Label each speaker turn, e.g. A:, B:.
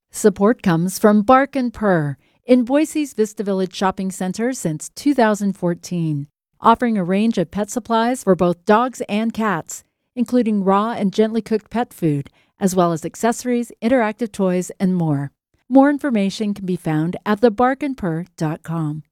A: Support comes from Bark and Purr in Boise's Vista Village Shopping Center since 2014, offering a range of pet supplies for both dogs and cats, including raw and gently cooked pet food, as well as accessories, interactive toys, and more. More information can be found at thebarkandpurr.com.